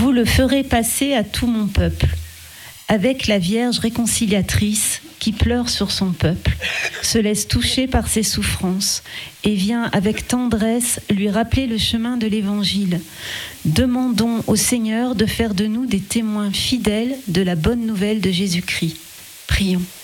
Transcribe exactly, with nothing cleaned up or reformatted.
vous le ferez passer à tout mon peuple, avec la Vierge réconciliatrice qui pleure sur son peuple, se laisse toucher par ses souffrances et vient avec tendresse lui rappeler le chemin de l'Évangile. Demandons au Seigneur de faire de nous des témoins fidèles de la bonne nouvelle de Jésus-Christ. Prions.